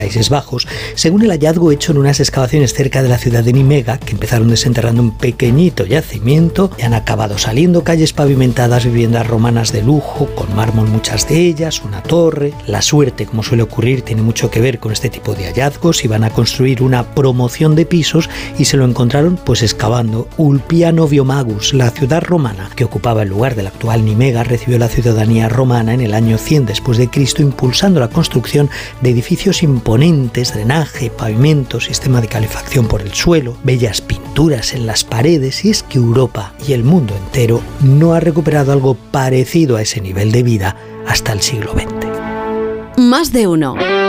Países Bajos, según el hallazgo hecho en unas excavaciones cerca de la ciudad de Nimega, que empezaron desenterrando un pequeñito yacimiento y han acabado saliendo calles pavimentadas, viviendas romanas de lujo, con mármol muchas de ellas, una torre. La suerte, como suele ocurrir, tiene mucho que ver con este tipo de hallazgos. Iban a construir una promoción de pisos y se lo encontraron pues excavando. Ulpia Noviomagus, la ciudad romana que ocupaba el lugar del actual Nimega, recibió la ciudadanía romana en el año 100 después de Cristo, impulsando la construcción de edificios imponentes, drenaje, pavimento, sistema de calefacción por el suelo, bellas pinturas en las paredes. Y es que Europa y el mundo entero no ha recuperado algo parecido a ese nivel de vida hasta el siglo XX. Más de uno.